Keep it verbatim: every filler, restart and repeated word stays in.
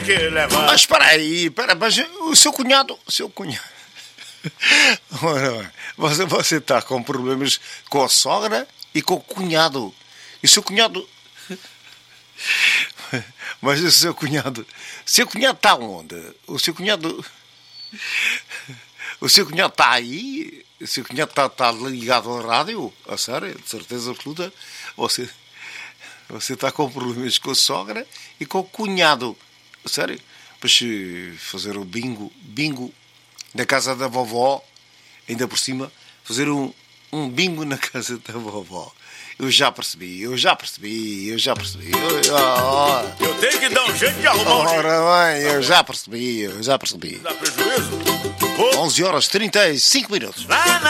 tem que levar. Mas espera aí, espera, mas o seu cunhado, o seu cunhado... Você, você está com problemas com a sogra e com o cunhado. E o seu cunhado... Mas o seu cunhado... O seu cunhado está onde? O seu cunhado... O seu cunhado está aí? O seu cunhado está, está ligado à rádio? A sério? De certeza absoluta? Você... Você está com problemas com a sogra e com o cunhado. A sério? Para fazer o bingo... Bingo... Na casa da vovó, ainda por cima, fazer um, um bingo na casa da vovó. Eu já percebi, eu já percebi, eu já percebi. Eu, oh, eu tenho que dar um jeito de arrumar um jeito. Ora bem, eu já percebi, eu já percebi. Dá prejuízo? onze horas e trinta e cinco minutos. Lá na